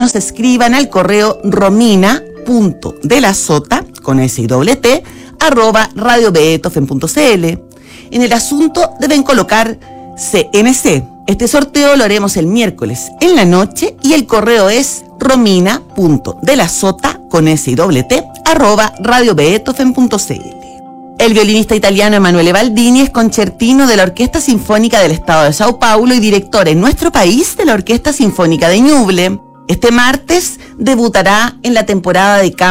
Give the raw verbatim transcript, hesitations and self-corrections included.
nos escriban al correo romina.delasota, con S y doble T, arroba radio beethoven punto c l. En el asunto deben colocar C N C. Este sorteo lo haremos el miércoles en la noche y el correo es romina.delasota, con S y doble T, arroba radio beethoven punto c l. El violinista italiano Emanuele Baldini es concertino de la Orquesta Sinfónica del Estado de Sao Paulo y director en nuestro país de la Orquesta Sinfónica de Ñuble. Este martes debutará en la temporada de